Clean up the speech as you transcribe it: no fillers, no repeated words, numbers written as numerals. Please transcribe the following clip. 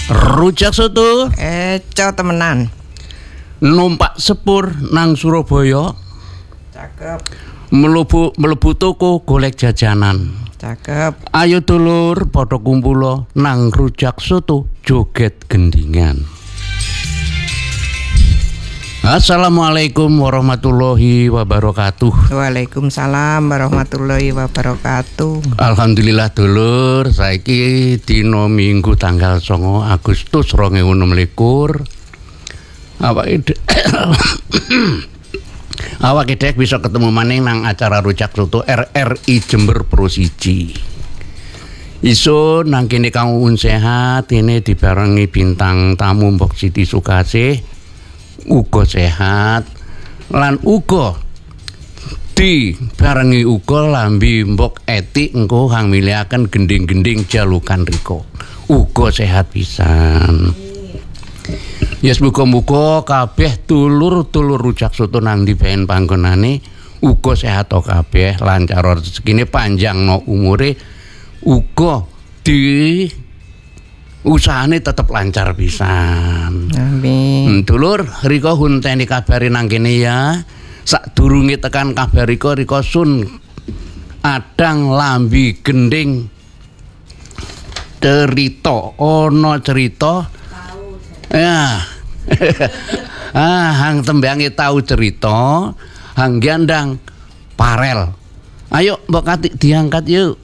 Rujak soto Eco temenan. numpak sepur nang Surabaya, Cakep. mlebu toko golek jajanan. Cakep. Ayo dulur padha kumpula nang rujak soto joget gendingan. Assalamualaikum warahmatullahi wabarakatuh. Waalaikumsalam warahmatullahi wabarakatuh. Alhamdulillah dulur, saiki dina Minggu tanggal 9 Agustus 2026. Awake dek bisa ketemu maning nang acara rujak soto RRI Jember Pro 1. Iso nang kene Kang Uun sehat, ini dibarengi bintang tamu Mbok Siti Sukasih uga sehat lan uga dibarengi uga lambi Mbok Eti engko kang milihaken gending-gending jalukan riko uga sehat pisan. Yes, muga-muga kabeh dulur-dulur rujak soto nang ndi bae panggonane uga sehat to kabeh, lancar rezekine, panjangno umure, uga di usahane tetep lancar pisan. Amin. Dulur, riko hunteni kabari nang kene ya. Sadurunge tekan kabar riko sun adang lambi gending cerita, ono cerita. Ya. Hang tembange tahu cerita, hang gandang parel. Ayo Mbok Kati diangkat yuk.